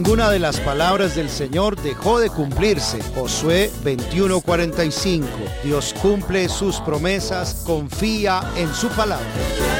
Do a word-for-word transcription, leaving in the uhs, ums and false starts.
Ninguna de las palabras del Señor dejó de cumplirse. Josué veintiuno cuarenta y cinco. Dios cumple sus promesas, confía en su palabra.